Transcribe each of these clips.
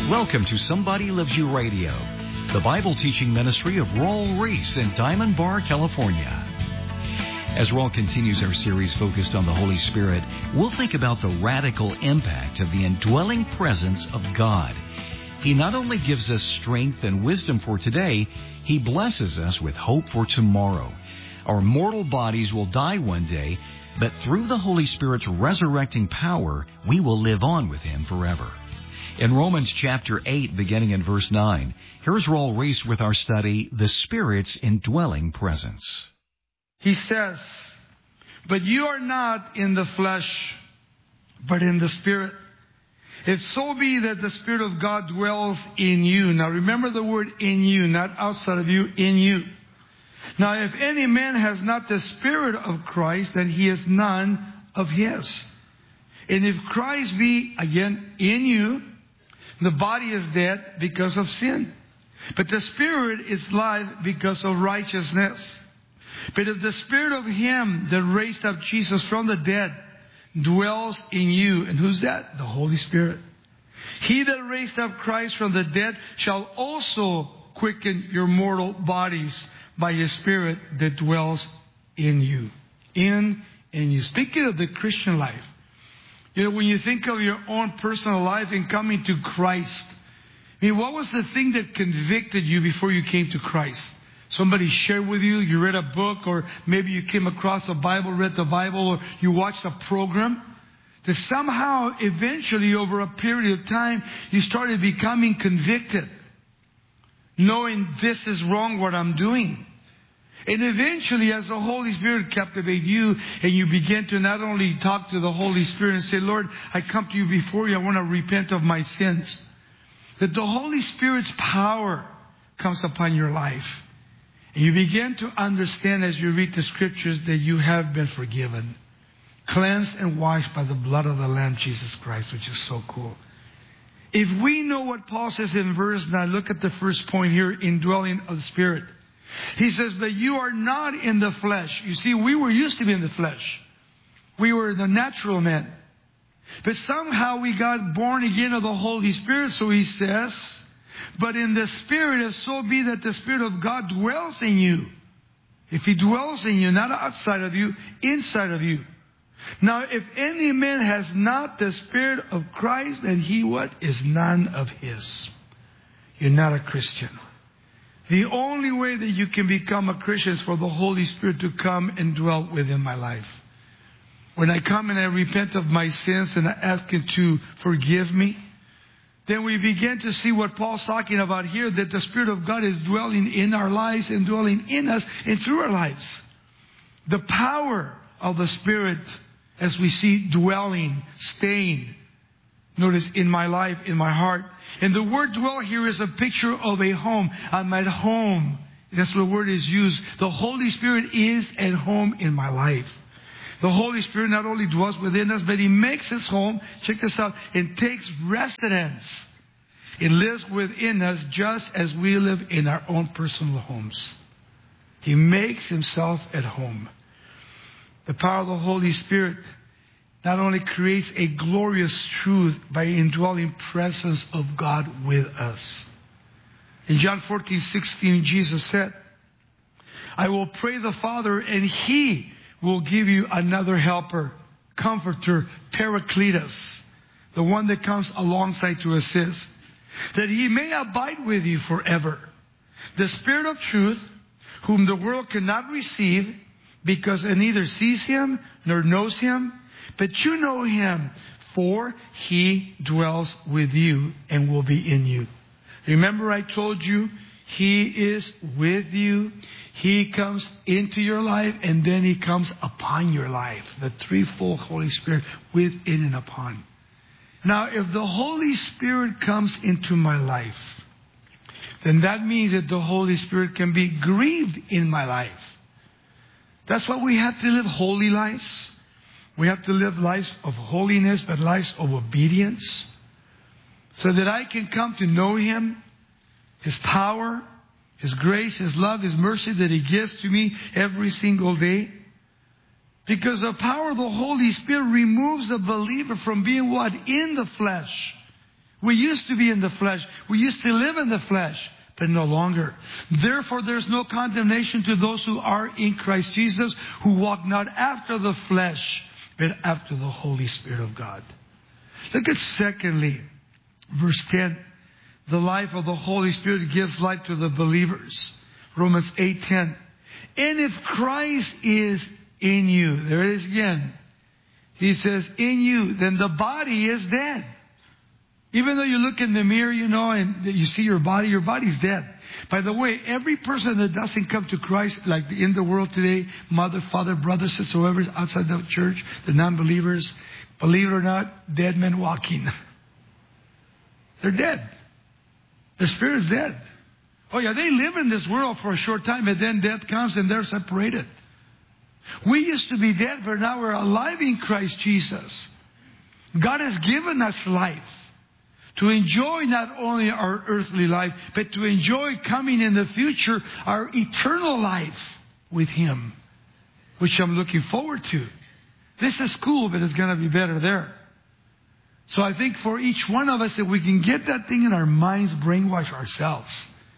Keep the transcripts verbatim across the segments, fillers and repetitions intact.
Welcome to Somebody Loves You Radio, the Bible teaching ministry of Raul Reese in Diamond Bar, California. As Raul continues our series focused on the Holy Spirit, we'll think about the radical impact of the indwelling presence of God. He not only gives us strength and wisdom for today, He blesses us with hope for tomorrow. Our mortal bodies will die one day, but through the Holy Spirit's resurrecting power, we will live on with Him forever. In Romans chapter eight, beginning in verse nine, here's Raul Reese with our study, The Spirit's Indwelling Presence. He says, "But you are not in the flesh, but in the Spirit. If so be that the Spirit of God dwells in you." Now remember the word in you, not outside of you, in you. "Now if any man has not the Spirit of Christ, then he is none of His. And if Christ be, again, in you, the body is dead because of sin, but the Spirit is life because of righteousness. But if the Spirit of Him that raised up Jesus from the dead dwells in you," and who's that? The Holy Spirit. "He that raised up Christ from the dead shall also quicken your mortal bodies by His Spirit that dwells in you." In in you. Speaking of the Christian life, you know, when you think of your own personal life and coming to Christ, I mean, what was the thing that convicted you before you came to Christ? Somebody shared with you, you read a book, or maybe you came across a Bible, read the Bible, or you watched a program, that somehow, eventually, over a period of time, you started becoming convicted, knowing this is wrong what I'm doing. And eventually, as the Holy Spirit captivates you, and you begin to not only talk to the Holy Spirit and say, "Lord, I come to you before you, I want to repent of my sins," that the Holy Spirit's power comes upon your life. And you begin to understand as you read the Scriptures that you have been forgiven, cleansed and washed by the blood of the Lamb, Jesus Christ, which is so cool. If we know what Paul says in verse nine, look at the first point here, indwelling of the Spirit. He says, "But you are not in the flesh." You see, we were used to be in the flesh. We were the natural man. But somehow we got born again of the Holy Spirit. So he says, "But in the Spirit, if so be that the Spirit of God dwells in you." If He dwells in you, not outside of you, inside of you. "Now, if any man has not the Spirit of Christ, then he what? Is none of His." You're not a Christian. The only way that you can become a Christian is for the Holy Spirit to come and dwell within my life. When I come and I repent of my sins and I ask Him to forgive me, then we begin to see what Paul's talking about here, that the Spirit of God is dwelling in our lives and dwelling in us and through our lives. The power of the Spirit, as we see dwelling, staying, notice, in my life, in my heart. And the word dwell here is a picture of a home. I'm at home. That's what the word is used. The Holy Spirit is at home in my life. The Holy Spirit not only dwells within us, but He makes His home, check this out, and takes residence. It lives within us just as we live in our own personal homes. He makes Himself at home. The power of the Holy Spirit not only creates a glorious truth by indwelling presence of God with us. In John fourteen sixteen, Jesus said, "I will pray the Father, and He will give you another helper, comforter, Paracletus," the one that comes alongside to assist, "that He may abide with you forever. The Spirit of truth, whom the world cannot receive, because it neither sees Him nor knows Him, but you know Him, for He dwells with you and will be in you." Remember I told you, He is with you. He comes into your life, and then He comes upon your life. The threefold Holy Spirit within and upon. Now, if the Holy Spirit comes into my life, then that means that the Holy Spirit can be grieved in my life. That's why we have to live holy lives. We have to live lives of holiness, but lives of obedience, so that I can come to know Him, His power, His grace, His love, His mercy that He gives to me every single day. Because the power of the Holy Spirit removes the believer from being what? In the flesh. We used to be in the flesh. We used to live in the flesh, but no longer. Therefore, there's no condemnation to those who are in Christ Jesus, who walk not after the flesh, but after the Holy Spirit of God. Look at secondly, verse ten. The life of the Holy Spirit gives life to the believers. Romans eight ten. And if Christ is in you, there it is again. He says, in you, then the body is dead. Even though you look in the mirror, you know, and you see your body, your body's dead. By the way, every person that doesn't come to Christ, like in the world today, mother, father, brother, sister, whoever is outside the church, the non-believers, believe it or not, dead men walking. They're dead. Their spirit's dead. Oh yeah, they live in this world for a short time, but then death comes and they're separated. We used to be dead, but now we're alive in Christ Jesus. God has given us life to enjoy not only our earthly life, but to enjoy coming in the future, our eternal life with Him, which I'm looking forward to. This is cool, but it's going to be better there. So I think for each one of us, if we can get that thing in our minds, brainwash ourselves,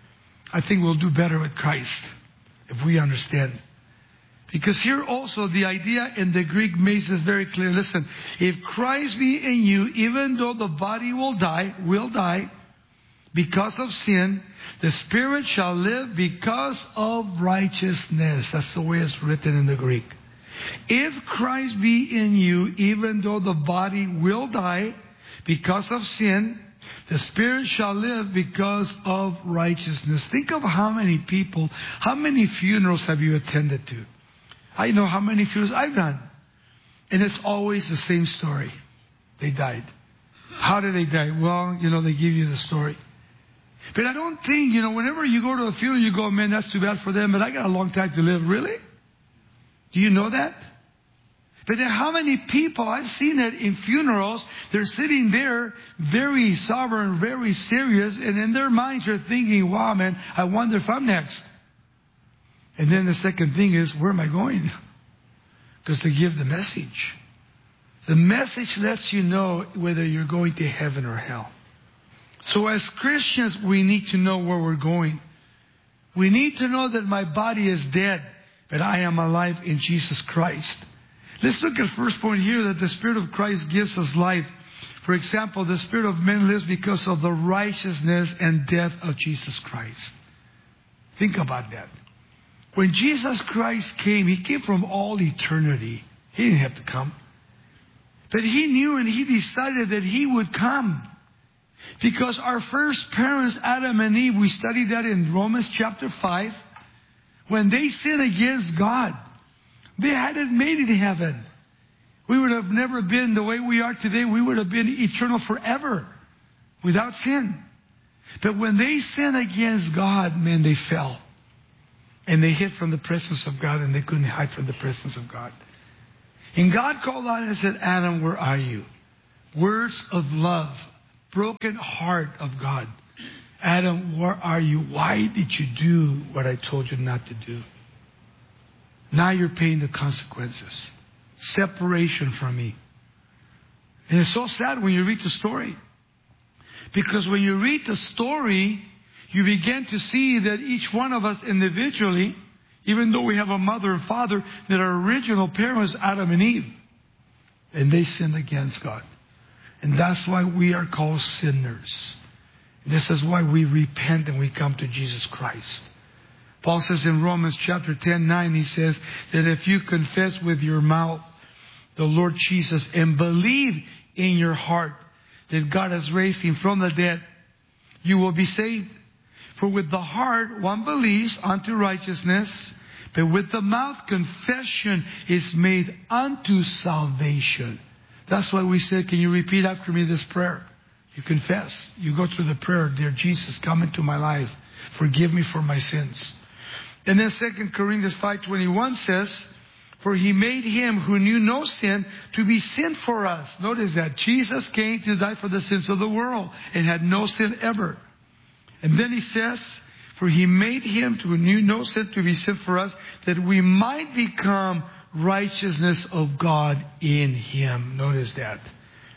I think we'll do better with Christ if we understand. Because here also the idea in the Greek makes this very clear. Listen, if Christ be in you, even though the body will die, will die because of sin, the Spirit shall live because of righteousness. That's the way it's written in the Greek. If Christ be in you, even though the body will die because of sin, the Spirit shall live because of righteousness. Think of how many people, how many funerals have you attended to? I know how many funerals I've done. And it's always the same story. They died. How did they die? Well, you know, they give you the story. But I don't think, you know, whenever you go to a funeral, you go, man, that's too bad for them, but I got a long time to live. Really? Do you know that? But then how many people, I've seen it in funerals, they're sitting there very sober, very serious, and in their minds they're thinking, wow, man, I wonder if I'm next. And then the second thing is, where am I going? Because they give the message. The message lets you know whether you're going to heaven or hell. So as Christians, we need to know where we're going. We need to know that my body is dead, but I am alive in Jesus Christ. Let's look at the first point here, that the Spirit of Christ gives us life. For example, the Spirit of man lives because of the righteousness and death of Jesus Christ. Think about that. When Jesus Christ came, He came from all eternity. He didn't have to come. But He knew and He decided that He would come. Because our first parents, Adam and Eve, we studied that in Romans chapter five. When they sinned against God, they hadn't made it to heaven. We would have never been the way we are today. We would have been eternal forever without sin. But when they sinned against God, man, they fell. And they hid from the presence of God, and they couldn't hide from the presence of God. And God called out and said, Adam, where are you? Words of love, broken heart of God. Adam, where are you? Why did you do what I told you not to do? Now you're paying the consequences. Separation from me. And it's so sad when you read the story. Because when you read the story, you begin to see that each one of us individually, even though we have a mother and father, that our original parents, Adam and Eve, and they sinned against God. And that's why we are called sinners. This is why we repent and we come to Jesus Christ. Paul says in Romans chapter ten, nine, he says that if you confess with your mouth the Lord Jesus and believe in your heart that God has raised Him from the dead, you will be saved. For with the heart one believes unto righteousness, but with the mouth confession is made unto salvation. That's why we said, can you repeat after me this prayer? You confess. You go through the prayer, dear Jesus, come into my life. Forgive me for my sins. And then Second Corinthians five twenty-one says, for He made Him who knew no sin to be sin for us. Notice that. Jesus came to die for the sins of the world and had no sin ever. And then He says, for He made Him who knew no sin to be sin for us, that we might become righteousness of God in Him. Notice that.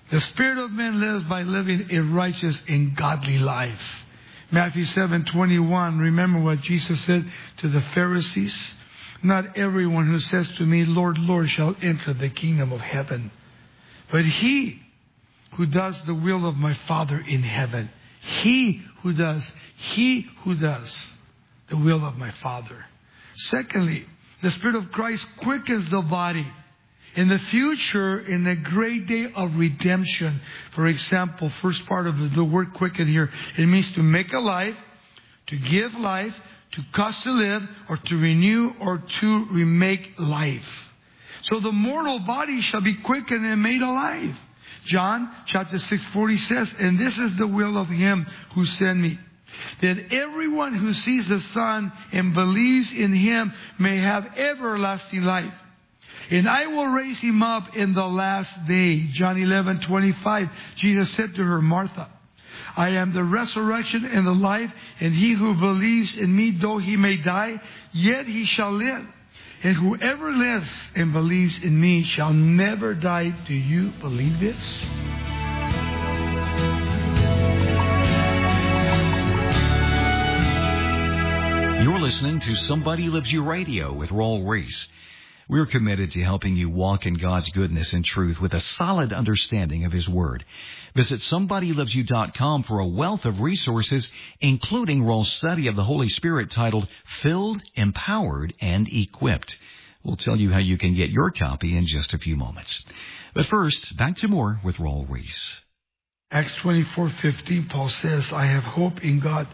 The spirit of man lives by living a righteous and godly life. Matthew seven twenty-one, remember what Jesus said to the Pharisees? Not everyone who says to me, Lord, Lord, shall enter the kingdom of heaven, but he who does the will of my Father in heaven. He who does, he who does the will of my Father. Secondly, the Spirit of Christ quickens the body. In the future, in the great day of redemption, for example, first part of the, the word quicken here, it means to make alive, to give life, to cause to live, or to renew, or to remake life. So the mortal body shall be quickened and made alive. John chapter six forty says, and this is the will of him who sent me, that everyone who sees the Son and believes in him may have everlasting life. And I will raise him up in the last day. John eleven twenty-five, Jesus said to her, Martha, I am the resurrection and the life, and he who believes in me, though he may die, yet he shall live. And whoever lives and believes in me shall never die. Do you believe this? You're listening to Somebody Loves You Radio with Raul Ries. We're committed to helping you walk in God's goodness and truth with a solid understanding of His Word. Visit somebody loves you dot com for a wealth of resources, including Raul's study of the Holy Spirit titled Filled, Empowered, and Equipped. We'll tell you how you can get your copy in just a few moments. But first, back to more with Raul Ries. Acts twenty-four fifteen, Paul says, I have hope in God,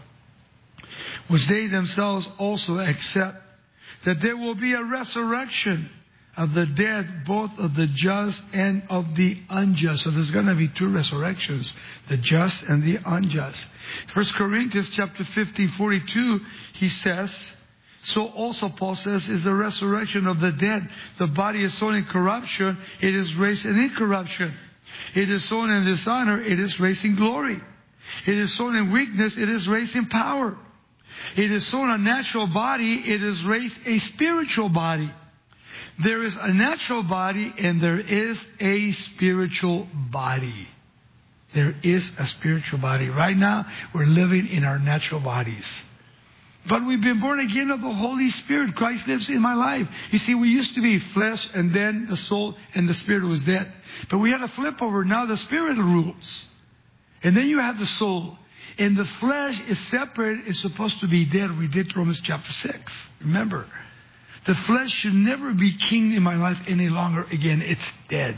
which they themselves also accept, that there will be a resurrection of the dead, both of the just and of the unjust. So there's going to be two resurrections, the just and the unjust. First Corinthians chapter fifteen, forty-two, he says, so also Paul says, is the resurrection of the dead. The body is sown in corruption, it is raised in incorruption. It is sown in dishonor, it is raised in glory. It is sown in weakness, it is raised in power. It is sown a natural body, it is raised a spiritual body. There is a natural body and there is a spiritual body. There is a spiritual body. Right now, we're living in our natural bodies. But we've been born again of the Holy Spirit. Christ lives in my life. You see, we used to be flesh and then the soul and the spirit was dead. But we had a flip over. Now the spirit rules. And then you have the soul. And the flesh is separate. It's supposed to be dead. We did Romans chapter six. Remember, the flesh should never be king in my life any longer again. It's dead.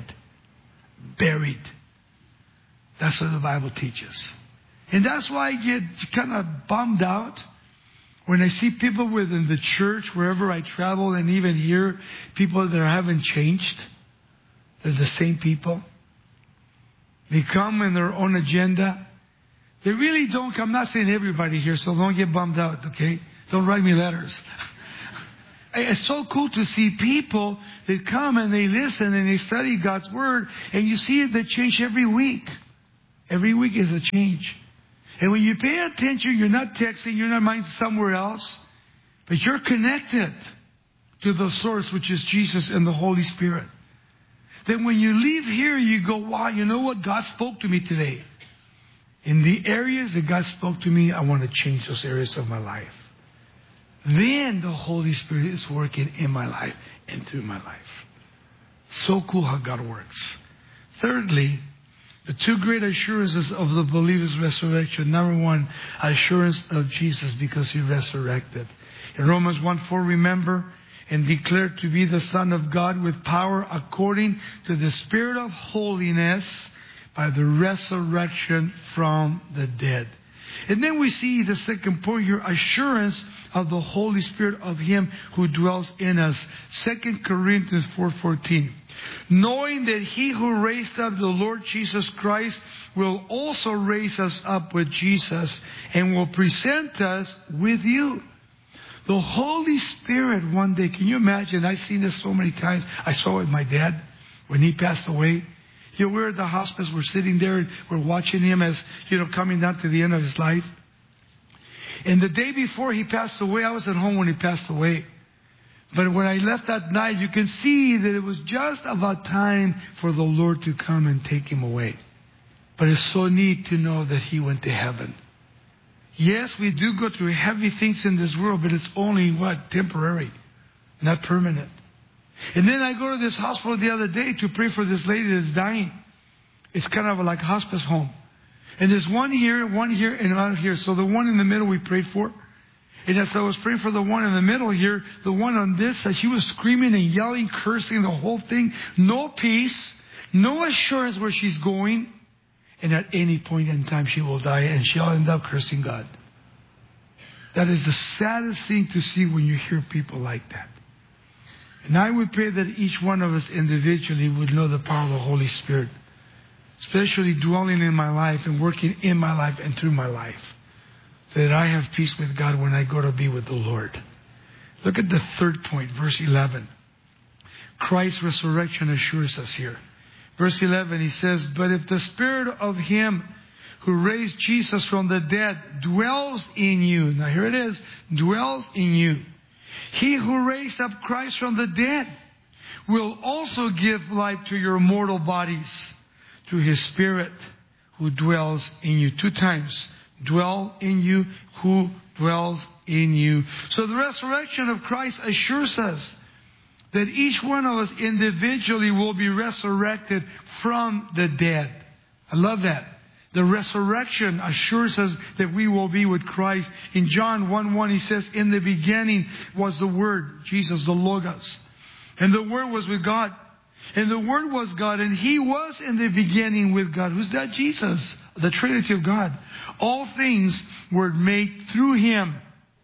Buried. That's what the Bible teaches. And that's why I get kind of bummed out when I see people within the church, wherever I travel, and even here, people that haven't changed. They're the same people. They come in their own agenda. They really don't come. I'm not saying everybody here, so don't get bummed out, okay? Don't write me letters. It's so cool to see people that come and they listen and they study God's Word, and you see it, they change every week. Every week is a change. And when you pay attention, you're not texting, you're not minding somewhere else, but you're connected to the source, which is Jesus and the Holy Spirit. Then when you leave here, you go, wow, you know what? God spoke to me today. In the areas that God spoke to me, I want to change those areas of my life. Then the Holy Spirit is working in my life and through my life. So cool how God works. Thirdly, the two great assurances of the believer's resurrection. Number one, assurance of Jesus because He resurrected. In Romans one four, remember, and declared to be the Son of God with power according to the Spirit of holiness by the resurrection from the dead. And then we see the second point here, assurance of the Holy Spirit of Him who dwells in us. Second Corinthians four fourteen. Knowing that He who raised up the Lord Jesus Christ will also raise us up with Jesus and will present us with you. The Holy Spirit one day, can you imagine? I've seen this so many times. I saw it with my dad when he passed away. You know, we're at the hospice, we're sitting there, and we're watching him as, you know, coming down to the end of his life. And the day before he passed away, I was at home when he passed away. But when I left that night, you can see that it was just about time for the Lord to come and take him away. But it's so neat to know that he went to heaven. Yes, we do go through heavy things in this world, but it's only, what, temporary, not permanent. And then I go to this hospital the other day to pray for this lady that's dying. It's kind of like a hospice home. And there's one here, one here, and one here. So the one in the middle we prayed for. And as I was praying for the one in the middle here, the one on this side, she was screaming and yelling, cursing, the whole thing. No peace, no assurance where she's going. And at any point in time she will die, and she'll end up cursing God. That is the saddest thing to see when you hear people like that. And I would pray that each one of us individually would know the power of the Holy Spirit, especially dwelling in my life and working in my life and through my life, so that I have peace with God when I go to be with the Lord. Look at the third point, verse eleven. Christ's resurrection assures us here. Verse eleven, he says, "But if the Spirit of Him who raised Jesus from the dead dwells in you," now here it is, dwells in you, "He who raised up Christ from the dead will also give life to your mortal bodies through His Spirit who dwells in you." Two times. Dwell in you, who dwells in you. So the resurrection of Christ assures us that each one of us individually will be resurrected from the dead. I love that. The resurrection assures us that we will be with Christ. In John one one, he says, "In the beginning was the Word," Jesus, the Logos. "And the Word was with God. And the Word was God. And He was in the beginning with God." Who's that? Jesus, the Trinity of God. "All things were made through Him.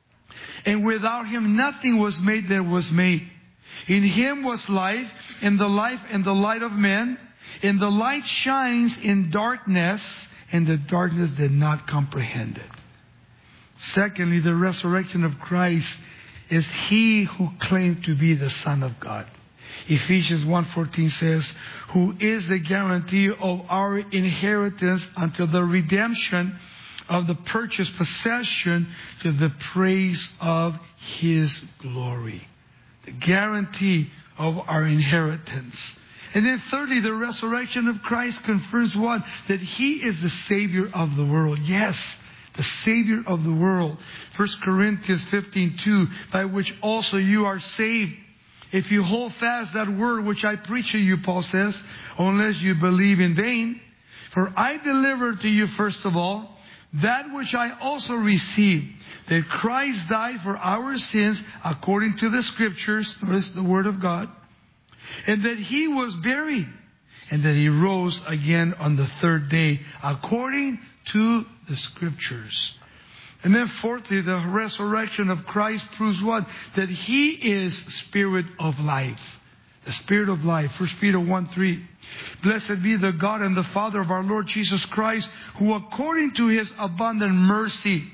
And without Him nothing was made that was made. In Him was life, and the life and the light of men. And the light shines in darkness, and the darkness did not comprehend it." Secondly, the resurrection of Christ is He who claimed to be the Son of God. Ephesians one fourteen says, "Who is the guarantee of our inheritance until the redemption of the purchased possession, to the praise of His glory." The guarantee of our inheritance. And then thirdly, the resurrection of Christ confirms what? That He is the Savior of the world. Yes, the Savior of the world. First Corinthians fifteen two, "By which also you are saved, if you hold fast that word which I preach to you," Paul says, "unless you believe in vain. For I delivered to you first of all that which I also received, that Christ died for our sins according to the Scriptures," notice the Word of God, "and that He was buried, and that He rose again on the third day according to the Scriptures." And then fourthly, the resurrection of Christ proves what? That He is Spirit of life. The Spirit of life. First Peter one three. "Blessed be the God and the Father of our Lord Jesus Christ, who according to His abundant mercy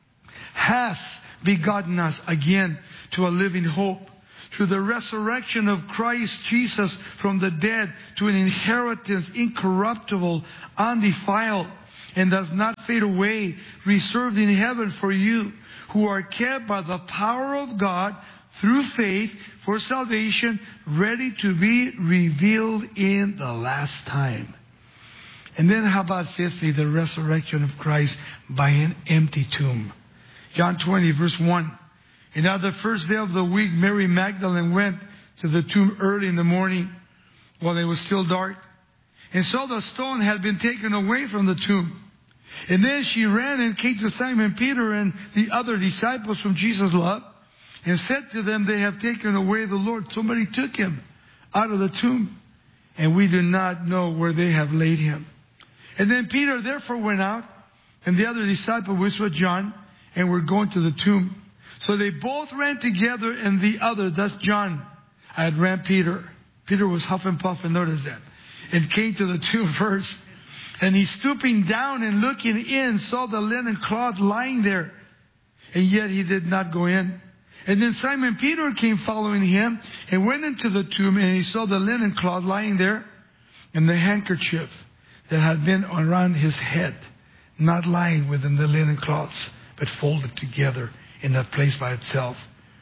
has begotten us again to a living hope, through the resurrection of Christ Jesus from the dead, to an inheritance incorruptible, undefiled, and does not fade away, reserved in heaven for you, who are kept by the power of God through faith for salvation, ready to be revealed in the last time." And then how about fifthly, the resurrection of Christ by an empty tomb. John twenty verse one. "And on the first day of the week, Mary Magdalene went to the tomb early in the morning while it was still dark, and saw the stone had been taken away from the tomb. And then she ran and came to Simon Peter and the other disciples whom Jesus loved, and said to them, 'They have taken away the Lord.'" Somebody took Him out of the tomb, "and we do not know where they have laid Him." And then Peter therefore went out, and the other disciple, which was John, and were going to the tomb. So they both ran together, and the other, that's John, had ran Peter. Peter was huff and puff, and notice that. And came to the tomb first. And he, stooping down and looking in, saw the linen cloth lying there. And yet he did not go in. And then Simon Peter came following him, and went into the tomb, and he saw the linen cloth lying there, and the handkerchief that had been around his head, not lying within the linen cloths, but folded together in a place by itself.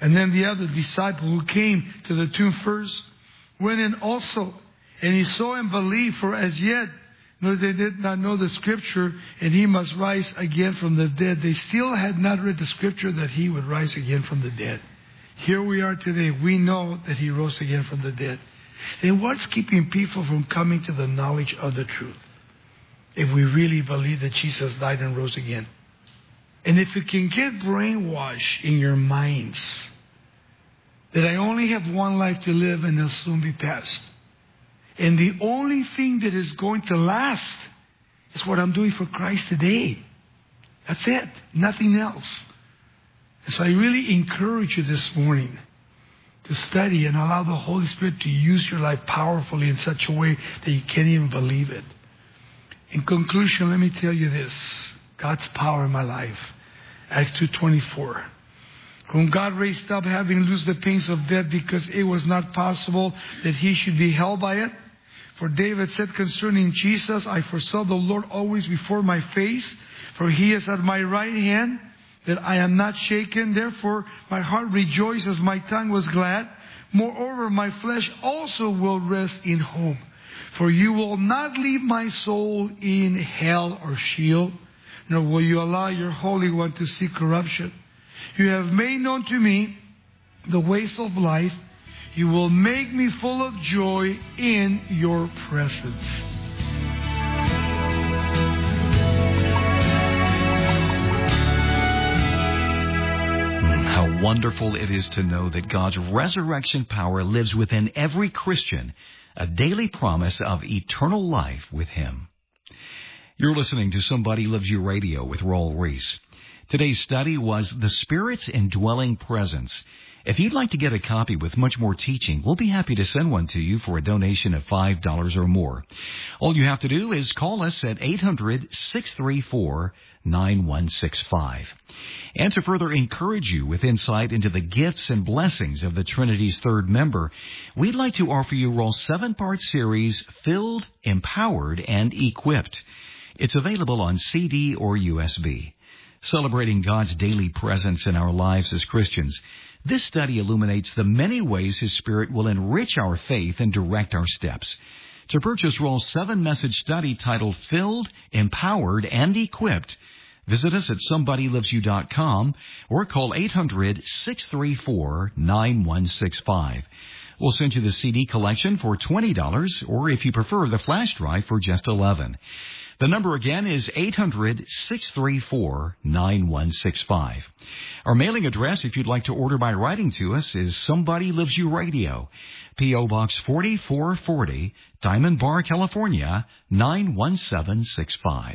And then the other disciple who came to the tomb first went in also. And he saw and believed, for as yet no, they did not know the Scripture, and he must rise again from the dead. They still had not read the Scripture that he would rise again from the dead. Here we are today. We know that he rose again from the dead. And what's keeping people from coming to the knowledge of the truth? If we really believe that Jesus died and rose again. And if you can get brainwashed in your minds that I only have one life to live and it'll soon be past. And the only thing that is going to last is what I'm doing for Christ today. That's it. Nothing else. And so I really encourage you this morning to study and allow the Holy Spirit to use your life powerfully in such a way that you can't even believe it. In conclusion, let me tell you this. God's power in my life. Acts two twenty-four. Whom God raised up, having loosed the pains of death, because it was not possible that he should be held by it. For David said concerning Jesus, I foresaw the Lord always before my face, for he is at my right hand, that I am not shaken. Therefore my heart rejoices, my tongue was glad. Moreover, my flesh also will rest in hope. For you will not leave my soul in hell or Sheol, nor will you allow your Holy One to see corruption. You have made known to me the ways of life. You will make me full of joy in your presence. How wonderful it is to know that God's resurrection power lives within every Christian, a daily promise of eternal life with Him. You're listening to Somebody Loves You Radio with Raul Ries. Today's study was The Spirit's Indwelling Presence. If you'd like to get a copy with much more teaching, we'll be happy to send one to you for a donation of five dollars or more. All you have to do is call us at eight hundred, six three four, nine one six five. And to further encourage you with insight into the gifts and blessings of the Trinity's third member, we'd like to offer you Raul's seven-part series, Filled, Empowered, and Equipped. It's available on C D or U S B. Celebrating God's daily presence in our lives as Christians, this study illuminates the many ways His Spirit will enrich our faith and direct our steps. To purchase Raul's seven-message study titled Filled, Empowered, and Equipped, visit us at somebody loves you dot com or call eight hundred, six three four, nine one six five. We'll send you the C D collection for twenty dollars, or if you prefer, the flash drive for just eleven dollars. The number again is eight hundred, six three four, nine one six five. Our mailing address, if you'd like to order by writing to us, is Somebody Loves You Radio, P O Box forty-four forty, Diamond Bar, California, nine one seven six five.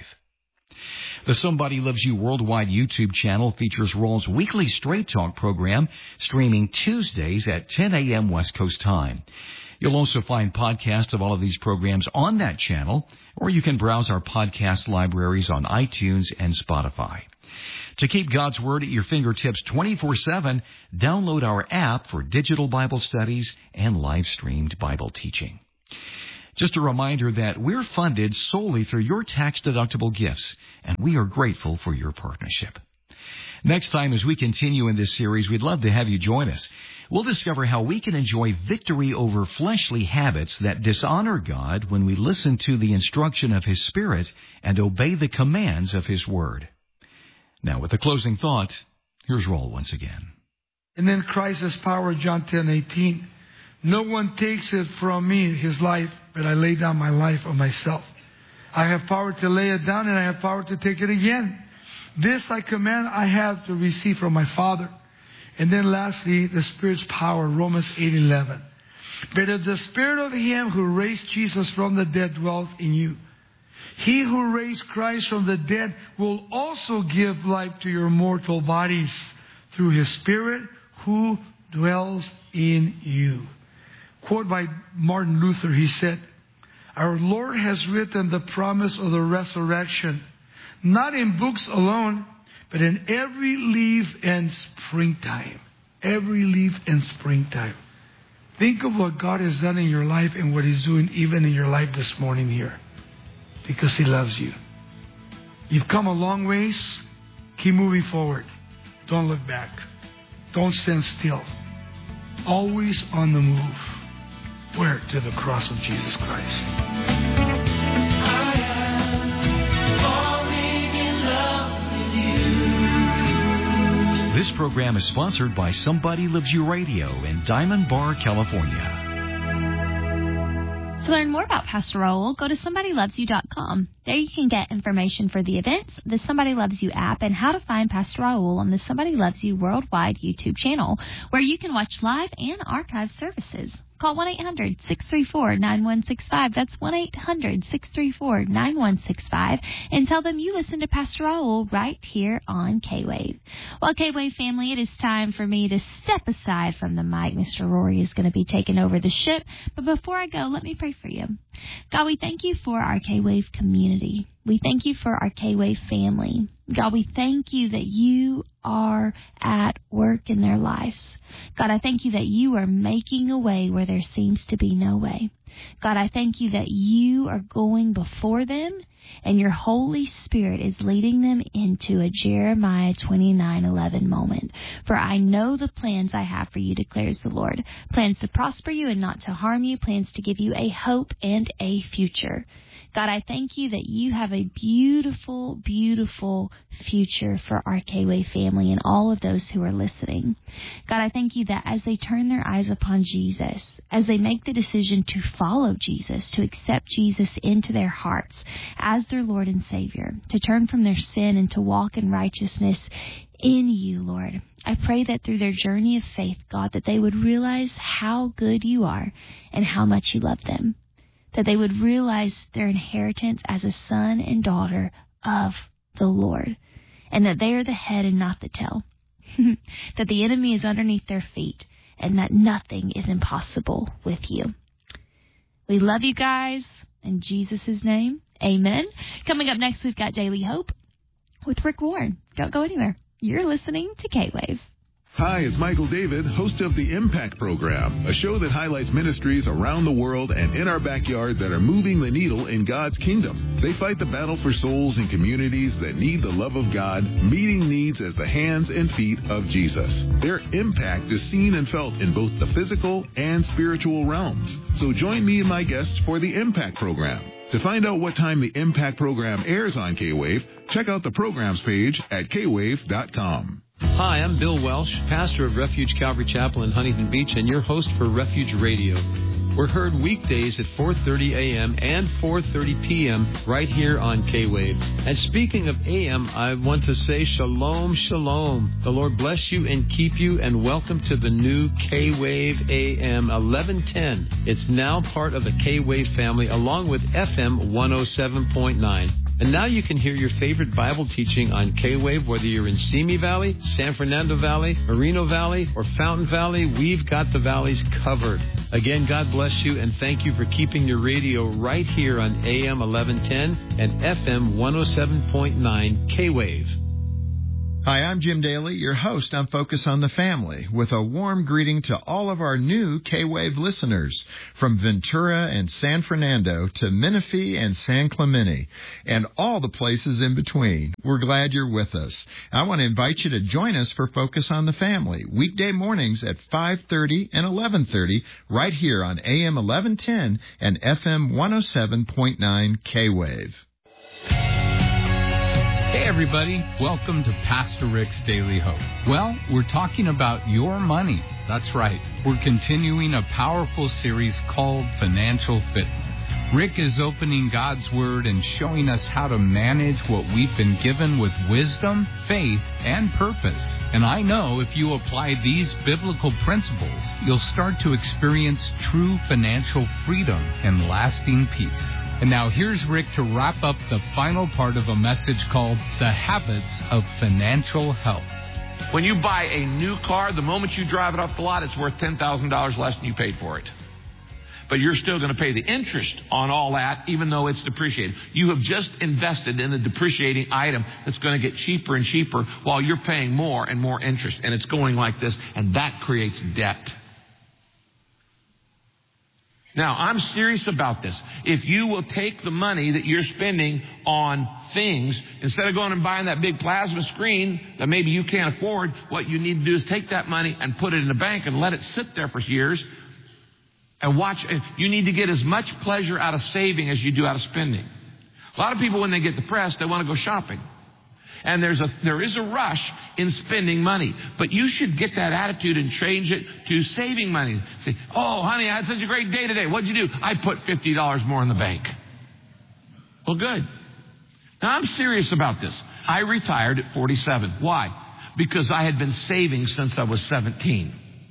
The Somebody Loves You Worldwide YouTube channel features Raul's weekly Straight Talk program, streaming Tuesdays at ten a.m. West Coast time. You'll also find podcasts of all of these programs on that channel, or you can browse our podcast libraries on iTunes and Spotify. To keep God's Word at your fingertips twenty-four seven, download our app for digital Bible studies and live-streamed Bible teaching. Just a reminder that we're funded solely through your tax-deductible gifts, and we are grateful for your partnership. Next time, as we continue in this series, we'd love to have you join us. We'll discover how we can enjoy victory over fleshly habits that dishonor God when we listen to the instruction of His Spirit and obey the commands of His Word. Now, with a closing thought, here's Raul once again. And then Christ's power, John ten eighteen. No one takes it from me, His life, but I lay down my life of myself. I have power to lay it down, and I have power to take it again. This I command I have to receive from my Father. And then lastly, the Spirit's power, Romans eight eleven. But if the Spirit of Him who raised Jesus from the dead dwells in you, He who raised Christ from the dead will also give life to your mortal bodies through His Spirit who dwells in you. Quote by Martin Luther, he said, Our Lord has written the promise of the resurrection, not in books alone, but in every leaf and springtime. Every leaf and springtime. Think of what God has done in your life and what He's doing even in your life this morning here. Because He loves you. You've come a long ways. Keep moving forward. Don't look back. Don't stand still. Always on the move. Where? To the cross of Jesus Christ. This program is sponsored by Somebody Loves You Radio in Diamond Bar, California. To learn more about Pastor Raul, go to somebody loves you dot com. There you can get information for the events, the Somebody Loves You app, and how to find Pastor Raul on the Somebody Loves You Worldwide YouTube channel, where you can watch live and archive services. Call one eight hundred six three four nine one six five. That's one eight hundred six three four nine one six five. And tell them you listen to Pastor Raul right here on K-Wave. Well, K-Wave family, it is time for me to step aside from the mic. Mister Rory is going to be taking over the ship. But before I go, let me pray for you. God, we thank you for our K-Wave community. We thank you for our K-Wave family. God, we thank you that you are at work in their lives. God, I thank you that you are making a way where there seems to be no way. God, I thank you that you are going before them and your Holy Spirit is leading them into a Jeremiah twenty-nine eleven moment. For I know the plans I have for you, declares the Lord. Plans to prosper you and not to harm you. Plans to give you a hope and a future. God, I thank you that you have a beautiful, beautiful future for our K-Wave family and all of those who are listening. God, I thank you that as they turn their eyes upon Jesus, as they make the decision to follow Jesus, to accept Jesus into their hearts as their Lord and Savior, to turn from their sin and to walk in righteousness in you, Lord. I pray that through their journey of faith, God, that they would realize how good you are and how much you love them. That they would realize their inheritance as a son and daughter of the Lord, and that they are the head and not the tail, that the enemy is underneath their feet, and that nothing is impossible with you. We love you guys. In Jesus' name, amen. Coming up next, we've got Daily Hope with Rick Warren. Don't go anywhere. You're listening to K-Wave. Hi, it's Michael David, host of the Impact Program, a show that highlights ministries around the world and in our backyard that are moving the needle in God's kingdom. They fight the battle for souls in communities that need the love of God, meeting needs as the hands and feet of Jesus. Their impact is seen and felt in both the physical and spiritual realms. So join me and my guests for the Impact Program. To find out what time the Impact Program airs on K-Wave, check out the programs page at K wave dot com. Hi, I'm Bill Welsh, pastor of Refuge Calvary Chapel in Huntington Beach, and your host for Refuge Radio. We're heard weekdays at four thirty a.m. and four thirty p.m. right here on K-Wave. And speaking of A M, I want to say shalom, shalom. The Lord bless you and keep you, and welcome to the new K-Wave A M eleven ten. It's now part of the K-Wave family, along with F M one oh seven point nine. And now you can hear your favorite Bible teaching on K-Wave, whether you're in Simi Valley, San Fernando Valley, Moreno Valley, or Fountain Valley. We've got the valleys covered. Again, God bless you, and thank you for keeping your radio right here on A M eleven ten and F M one oh seven point nine K-Wave. Hi, I'm Jim Daly, your host on Focus on the Family, with a warm greeting to all of our new K-Wave listeners from Ventura and San Fernando to Menifee and San Clemente and all the places in between. We're glad you're with us. I want to invite you to join us for Focus on the Family, weekday mornings at five thirty and eleven thirty right here on A M eleven ten and F M one oh seven point nine K-Wave. Hey everybody, welcome to Pastor Rick's Daily Hope. Well, we're talking about your money. That's right. We're continuing a powerful series called Financial Fitness. Rick is opening God's Word and showing us how to manage what we've been given with wisdom, faith, and purpose. And I know if you apply these biblical principles, you'll start to experience true financial freedom and lasting peace. And now here's Rick to wrap up the final part of a message called The Habits of Financial Health. When you buy a new car, the moment you drive it off the lot, it's worth ten thousand dollars less than you paid for it. But you're still going to pay the interest on all that, even though it's depreciated. You have just invested in a depreciating item that's going to get cheaper and cheaper while you're paying more and more interest. And it's going like this, and that creates debt. Now, I'm serious about this. If you will take the money that you're spending on things, instead of going and buying that big plasma screen that maybe you can't afford, what you need to do is take that money and put it in the bank and let it sit there for years and watch. You need to get as much pleasure out of saving as you do out of spending. A lot of people, when they get depressed, they want to go shopping. And there's a, there is a rush in spending money. But you should get that attitude and change it to saving money. Say, oh, honey, I had such a great day today. What'd you do? I put fifty dollars more in the bank. Well, good. Now, I'm serious about this. I retired at forty-seven. Why? Because I had been saving since I was seventeen.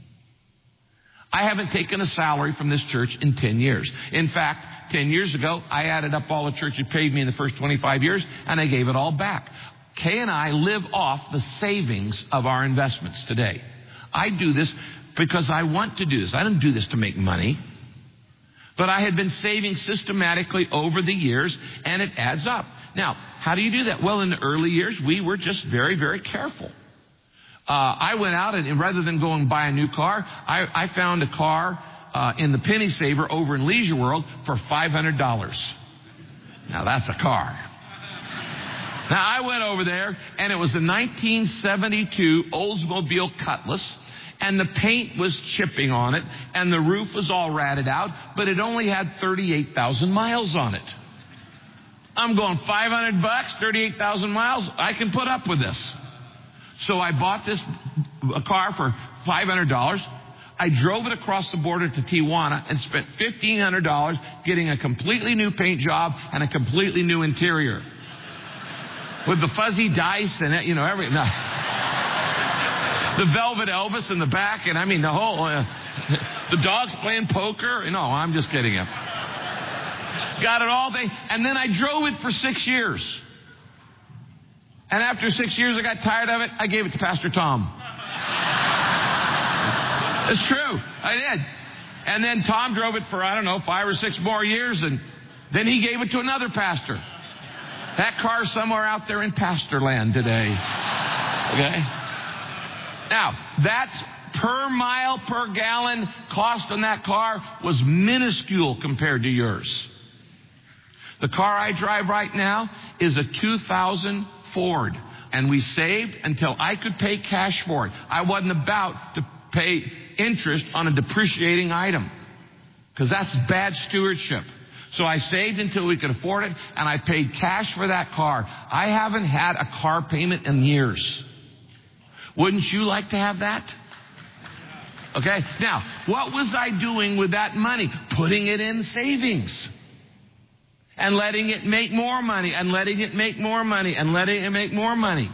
I haven't taken a salary from this church in ten years. In fact, ten years ago, I added up all the church had paid me in the first twenty-five years, and I gave it all back. Kay and I live off the savings of our investments today. I do this because I want to do this. I don't do this to make money. But I had been saving systematically over the years, and it adds up. Now, how do you do that? Well, in the early years, we were just very, very careful. Uh, I went out, and, and rather than go and buy a new car, I, I found a car uh, in the Penny Saver over in Leisure World for five hundred dollars. Now, that's a car. Now, I went over there, and it was a nineteen seventy-two Oldsmobile Cutlass, and the paint was chipping on it, and the roof was all ratted out, but it only had thirty-eight thousand miles on it. I'm going five hundred bucks, thirty-eight thousand miles, I can put up with this. So I bought this a car for five hundred dollars. I drove it across the border to Tijuana and spent fifteen hundred dollars getting a completely new paint job and a completely new interior. With the fuzzy dice and, you know, everything. No. The Velvet Elvis in the back, and I mean the whole, uh, the dogs playing poker. No, I'm just kidding you. Got it all day, and then I drove it for six years. And after six years, I got tired of it. I gave it to Pastor Tom. It's true. I did. And then Tom drove it for, I don't know, five or six more years, and then he gave it to another pastor. That car's somewhere out there in pastor land today. Okay? Now, that's per mile, per gallon cost on that car was minuscule compared to yours. The car I drive right now is a two thousand Ford, and we saved until I could pay cash for it. I wasn't about to pay interest on a depreciating item, because that's bad stewardship. So I saved until we could afford it, and I paid cash for that car. I haven't had a car payment in years. Wouldn't you like to have that? Okay, now, what was I doing with that money? Putting it in savings. And letting it make more money, and letting it make more money, and letting it make more money.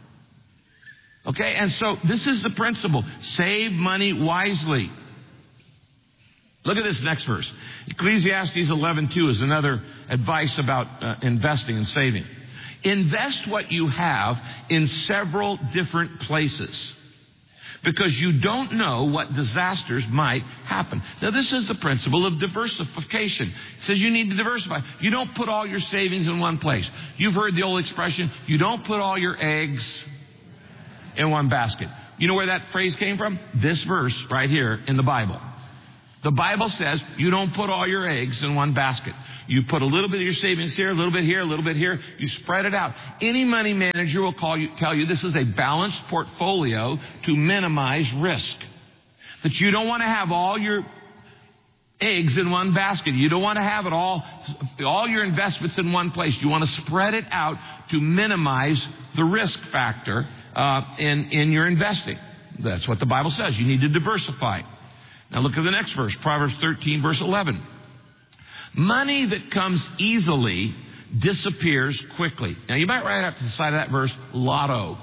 Okay, and so this is the principle. Save money wisely. Look at this next verse. Ecclesiastes eleven two is another advice about uh, investing and saving. Invest what you have in several different places, because you don't know what disasters might happen. Now, this is the principle of diversification. It says you need to diversify. You don't put all your savings in one place. You've heard the old expression, you don't put all your eggs in one basket. You know where that phrase came from? This verse right here in the Bible. The Bible says you don't put all your eggs in one basket. You put a little bit of your savings here, a little bit here, a little bit here. You spread it out. Any money manager will call you, tell you this is a balanced portfolio to minimize risk. That you don't want to have all your eggs in one basket. You don't want to have it all, all your investments in one place. You want to spread it out to minimize the risk factor uh, in, in your investing. That's what the Bible says. You need to diversify. Now look at the next verse, Proverbs thirteen, verse eleven. Money that comes easily disappears quickly. Now you might write out to the side of that verse, lotto.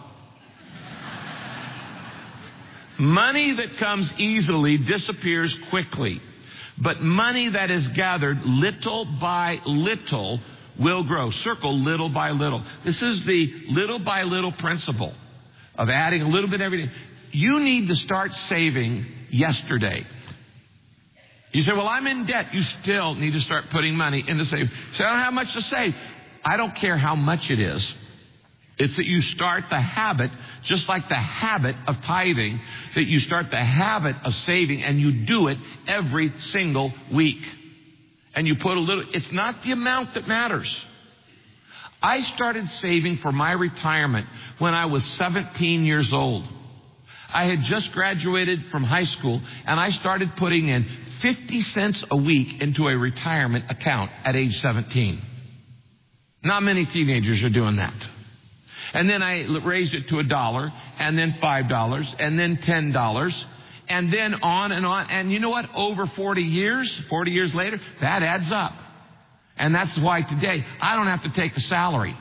Money that comes easily disappears quickly, but money that is gathered little by little will grow. Circle little by little. This is the little by little principle of adding a little bit every day. You need to start saving yesterday. You say, well, I'm in debt. You still need to start putting money into saving. You say, I don't have much to save. I don't care how much it is. It's that you start the habit, just like the habit of tithing, that you start the habit of saving, and you do it every single week. and you put a little, it's not the amount that matters. I started saving for my retirement when I was seventeen years old. I had just graduated from high school, and I started putting in fifty cents a week into a retirement account at age seventeen. Not many teenagers are doing that. And then I raised it to a dollar, and then five dollars, and then ten dollars, and then on and on. And you know what? Over forty years, forty years later, that adds up. And that's why today I don't have to take a salary,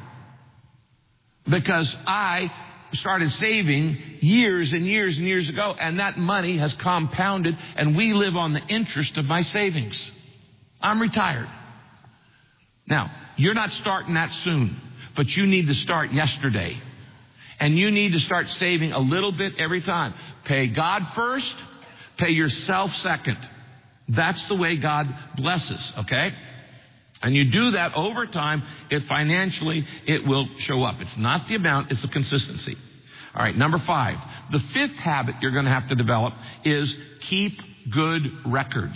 because I started saving years and years and years ago, and that money has compounded, and we live on the interest of my savings. I'm retired. Now, you're not starting that soon, but you need to start yesterday. And you need to start saving a little bit every time. Pay God first, pay yourself second. That's the way God blesses, okay? And you do that over time, it financially, it will show up. It's not the amount, it's the consistency. All right, number five. The fifth habit you're going to have to develop is keep good records.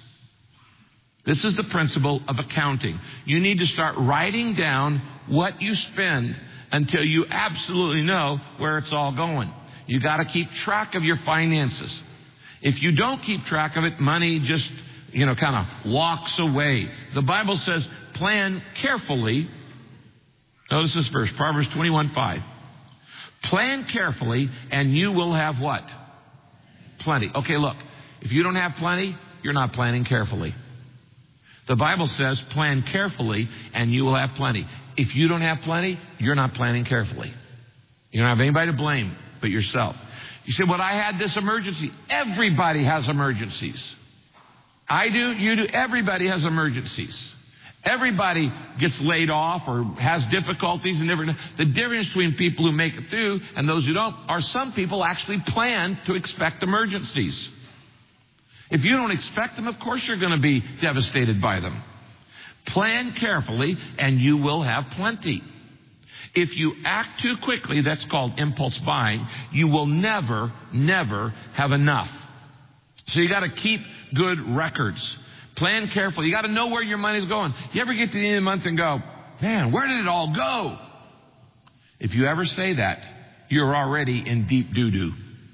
This is the principle of accounting. You need to start writing down what you spend until you absolutely know where it's all going. You got to keep track of your finances. If you don't keep track of it, money just, you know, kind of walks away. The Bible says, plan carefully. Notice this verse, Proverbs twenty-one five. Plan carefully, and you will have what? Plenty. Okay, look, if you don't have plenty, you're not planning carefully. The Bible says, plan carefully, and you will have plenty. If you don't have plenty, you're not planning carefully. You don't have anybody to blame but yourself. You say, well, I had this emergency. Everybody has emergencies. I do, you do, everybody has emergencies. Everybody gets laid off or has difficulties and different. The difference between people who make it through and those who don't are some people actually plan to expect emergencies. If you don't expect them, of course you're going to be devastated by them. Plan carefully and you will have plenty. If you act too quickly, that's called impulse buying, you will never, never have enough. So you got to keep good records. Plan carefully. You got to know where your money's going. You ever get to the end of the month and go, man, where did it all go? If you ever say that, you're already in deep doo-doo.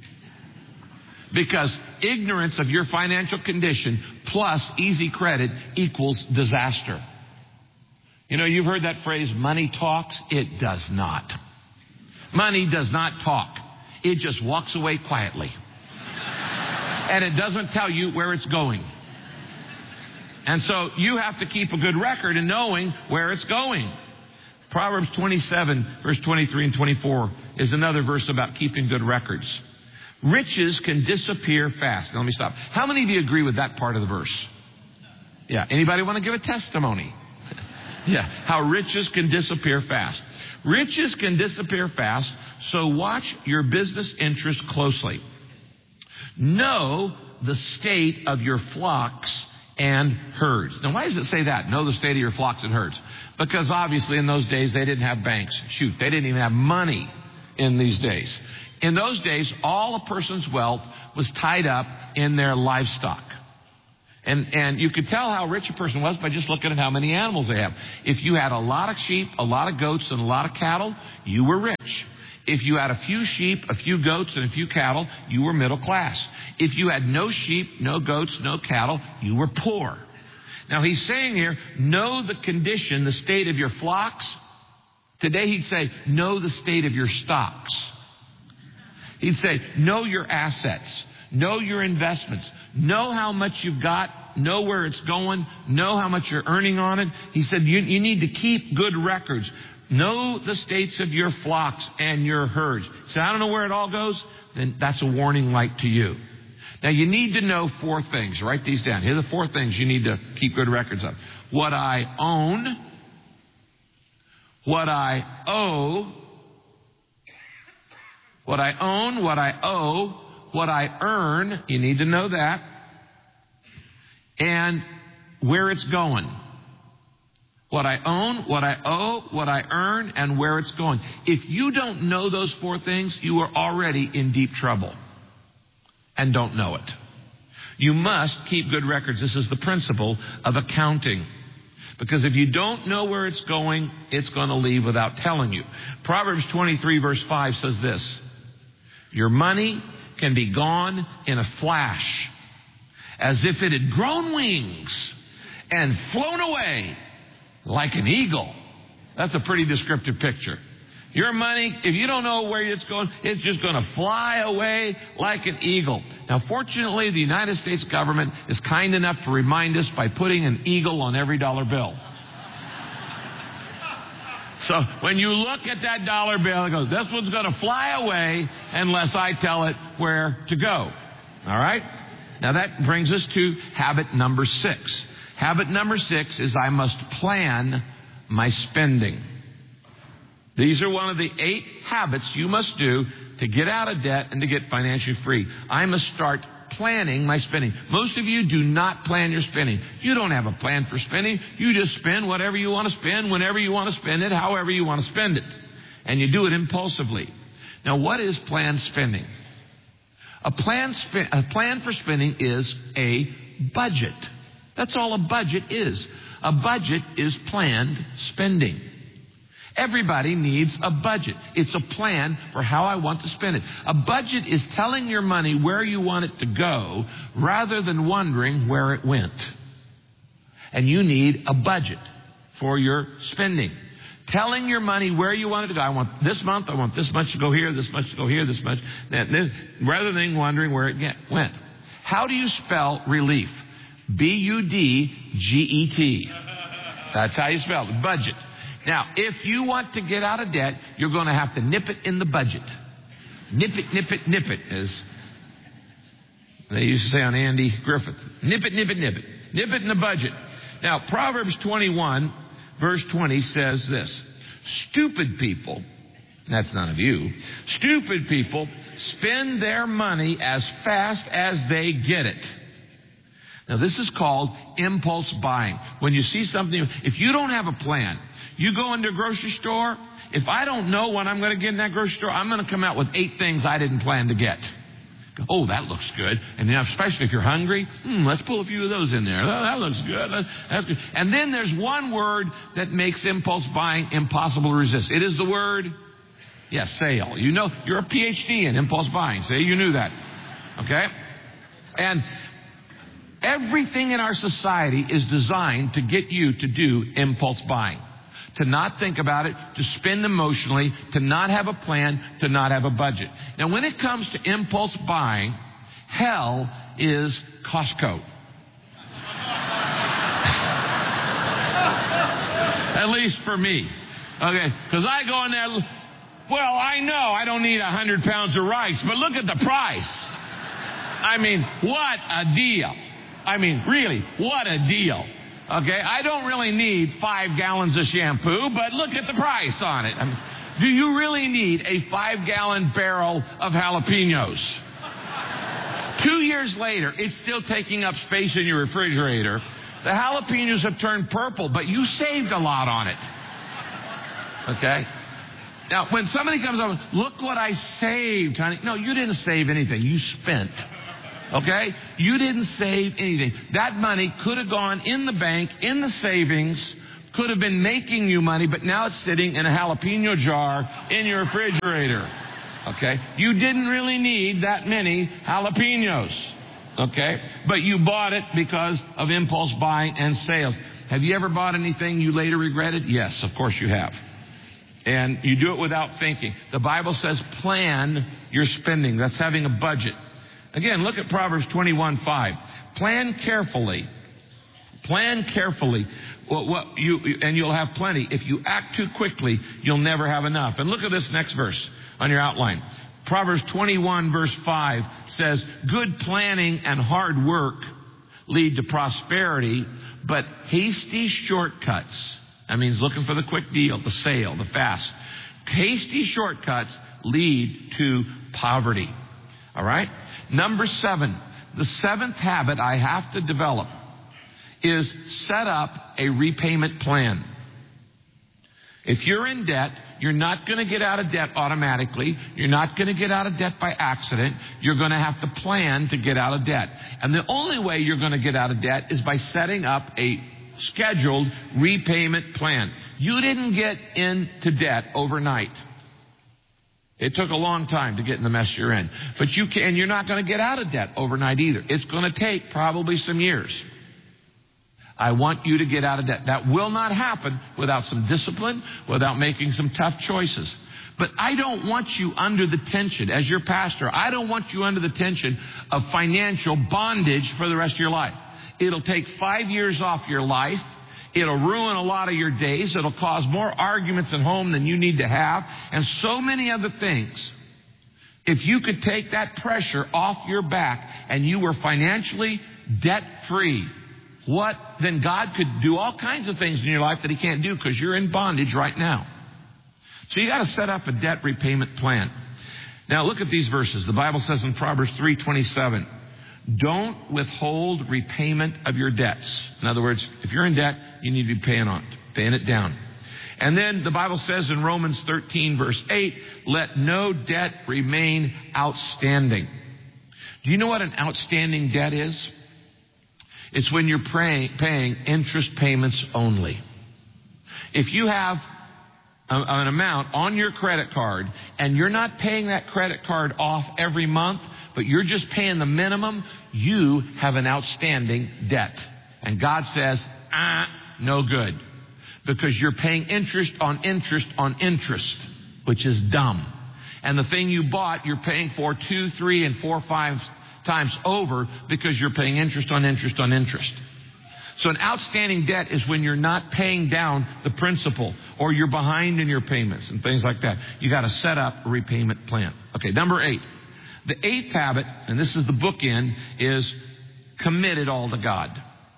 Because ignorance of your financial condition plus easy credit equals disaster. You know, you've heard that phrase, money talks. It does not. Money does not talk. It just walks away quietly. And it doesn't tell you where it's going. And so you have to keep a good record in knowing where it's going. Proverbs twenty-seven, verse twenty-three and twenty-four is another verse about keeping good records. Riches can disappear fast. Now let me stop. How many of you agree with that part of the verse? Yeah. Anybody want to give a testimony? Yeah. How riches can disappear fast. Riches can disappear fast, so watch your business interests closely. Know the state of your flocks and herds. Now, why does it say that? Know the state of your flocks and herds. Because obviously in those days they didn't have banks. Shoot, they didn't even have money in these days. In those days, all a person's wealth was tied up in their livestock. And and you could tell how rich a person was by just looking at how many animals they have. If you had a lot of sheep, a lot of goats, and a lot of cattle, you were rich. If you had a few sheep, a few goats, and a few cattle, you were middle class. If you had no sheep, no goats, no cattle, you were poor. Now he's saying here, know the condition, the state of your flocks. Today he'd say, know the state of your stocks. He'd say, know your assets, know your investments, know how much you've got, know where it's going, know how much you're earning on it. He said, you, you need to keep good records. Know the states of your flocks and your herds. He said, I don't know where it all goes. Then that's a warning light to you. Now you need to know four things. Write these down. Here are the four things you need to keep good records of. What I own, what I owe, what I own, what I owe, what I earn, you need to know that, and where it's going. What I own, what I owe, what I earn, and where it's going. If you don't know those four things, you are already in deep trouble and don't know it. You must keep good records. This is the principle of accounting. Because if you don't know where it's going, it's going to leave without telling you. Proverbs twenty-three verse five says this: your money can be gone in a flash, as if it had grown wings and flown away like an eagle. That's a pretty descriptive picture. Your money, if you don't know where it's going, it's just going to fly away like an eagle. Now, fortunately, the United States government is kind enough to remind us by putting an eagle on every dollar bill. So when you look at that dollar bill, it goes, this one's going to fly away unless I tell it where to go. All right? Now, that brings us to habit number six. Habit number six is I must plan my spending. These are one of the eight habits you must do to get out of debt and to get financially free. I must start planning my spending. Most of you do not plan your spending. You don't have a plan for spending. You just spend whatever you want to spend, whenever you want to spend it, however you want to spend it. And you do it impulsively. Now, what is planned spending? A plan, sp- a plan for spending is a budget. That's all a budget is. A budget is planned spending. Everybody needs a budget. It's a plan for how I want to spend it. A budget is telling your money where you want it to go rather than wondering where it went. And you need a budget for your spending. Telling your money where you want it to go. I want this month, I want this much to go here, this much to go here, this much, this, rather than wondering where it get, went. How do you spell relief? B U D G E T. That's how you spell it, budget. Now, if you want to get out of debt, you're going to have to nip it in the budget. Nip it, nip it, nip it, as they used to say on Andy Griffith. Nip it, nip it, nip it. Nip it in the budget. Now, Proverbs twenty-one, verse twenty says this: stupid people, that's none of you, stupid people spend their money as fast as they get it. Now, this is called impulse buying. When you see something, if you don't have a plan, you go into a grocery store, if I don't know what I'm going to get in that grocery store, I'm going to come out with eight things I didn't plan to get. Oh, that looks good. And then especially if you're hungry, hmm, let's pull a few of those in there. Oh, that looks good. That's good. And then there's one word that makes impulse buying impossible to resist. It is the word, yes, sale. You know, you're a P H D in impulse buying. Say you knew that. Okay? And everything in our society is designed to get you to do impulse buying. To not think about it, to spend emotionally, to not have a plan, to not have a budget. Now, when it comes to impulse buying, hell is Costco. At least for me. Okay, because I go in there, well, I know I don't need a hundred pounds of rice, but look at the price. I mean, what a deal. I mean, really, what a deal. Okay, I don't really need five gallons of shampoo, but look at the price on it. I mean, do you really need a five-gallon barrel of jalapenos? Two years later, it's still taking up space in your refrigerator. The jalapenos have turned purple, but you saved a lot on it. Okay? Now, when somebody comes up, look what I saved, honey. No, you didn't save anything. You spent. Okay? You didn't save anything. That money could have gone in the bank, in the savings, could have been making you money, but now it's sitting in a jalapeno jar in your refrigerator. Okay? You didn't really need that many jalapenos. Okay? But you bought it because of impulse buying and sales. Have you ever bought anything you later regretted? Yes, of course you have. And you do it without thinking. The Bible says plan your spending. That's having a budget. Again, look at Proverbs twenty-one five. Plan carefully. Plan carefully. What, what you, and you'll have plenty. If you act too quickly, you'll never have enough. And look at this next verse on your outline. Proverbs twenty-one verse five says, good planning and hard work lead to prosperity, but hasty shortcuts, that means looking for the quick deal, the sale, the fast. Hasty shortcuts lead to poverty. All right? Number seven, the seventh habit I have to develop is set up a repayment plan. If you're in debt, You're not going to get out of debt automatically. You're not going to get out of debt by accident. You're going to have to plan to get out of debt. And the only way you're going to get out of debt is by setting up a scheduled repayment plan. You didn't get into debt overnight. It took a long time to get in the mess you're in. But you can, you're not going to get out of debt overnight either. It's going to take probably some years. I want you to get out of debt. That will not happen without some discipline, without making some tough choices. But I don't want you under the tension, as your pastor, I don't want you under the tension of financial bondage for the rest of your life. It'll take five years off your life. It'll ruin a lot of your days. It'll cause more arguments at home than you need to have. And so many other things. If you could take that pressure off your back and you were financially debt-free, what? Then God could do all kinds of things in your life that He can't do because you're in bondage right now. So you got to set up a debt repayment plan. Now look at these verses. The Bible says in Proverbs three twenty-seven, don't withhold repayment of your debts. In other words, if you're in debt, you need to be paying on it, paying it down. And then the Bible says in Romans thirteen verse eight, let no debt remain outstanding. Do you know what an outstanding debt is? It's when you're paying, paying interest payments only. If you have a, an amount on your credit card and you're not paying that credit card off every month, but you're just paying the minimum, you have an outstanding debt. And God says, ah, no good. Because you're paying interest on interest on interest, which is dumb. And the thing you bought, you're paying for two, three, and four, five times over because you're paying interest on interest on interest. So an outstanding debt is when you're not paying down the principal or you're behind in your payments and things like that. You got to set up a repayment plan. Okay, number eight. The eighth habit, and this is the bookend, is commit it all to God.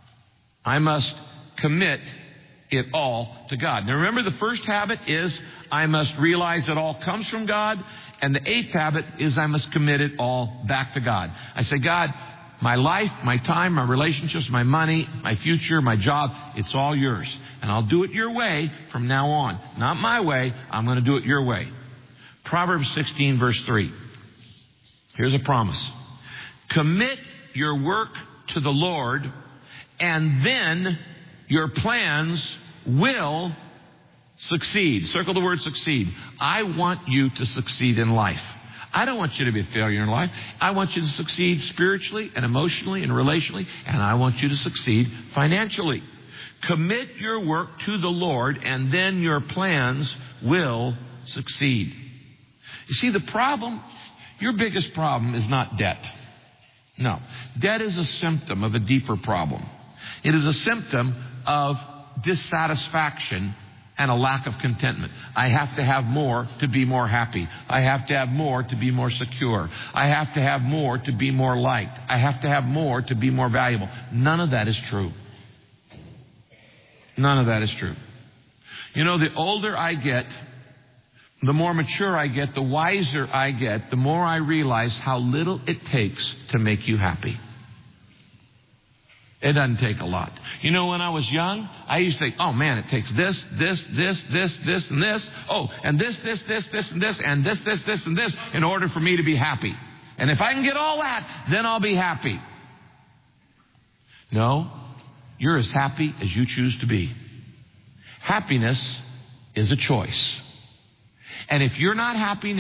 I must commit it all to God. Now remember, the first habit is I must realize it all comes from God. And the eighth habit is I must commit it all back to God. I say, God, my life, my time, my relationships, my money, my future, my job, it's all yours. And I'll do it your way from now on. Not my way. I'm going to do it your way. Proverbs sixteen verse three. Here's a promise. Commit your work to the Lord, and then your plans will succeed. Circle the word succeed. I want you to succeed in life. I don't want you to be a failure in life. I want you to succeed spiritually and emotionally and relationally, and I want you to succeed financially. Commit your work to the Lord, and then your plans will succeed. You see, the problem, your biggest problem is not debt. No. Debt is a symptom of a deeper problem. It is a symptom of dissatisfaction and a lack of contentment. I have to have more to be more happy. I have to have more to be more secure. I have to have more to be more liked. I have to have more to be more valuable. None of that is true. None of that is true. You know, the older I get, the more mature I get, the wiser I get, the more I realize how little it takes to make you happy. It doesn't take a lot. You know, when I was young, I used to think, oh man, it takes this, this, this, this, this, and this. Oh, and this, this, this, this, and this, and this, this, this, and this, in order for me to be happy. And if I can get all that, then I'll be happy. No, you're as happy as you choose to be. Happiness is a choice. And if you're not happy